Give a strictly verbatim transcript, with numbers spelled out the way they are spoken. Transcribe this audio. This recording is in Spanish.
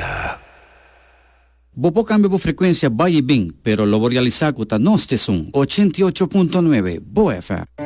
Italia. Bopo cambio por frecuencia Valle Bing, pero lo voy a realizar con esta son ochenta y ocho punto nueve Bo F M.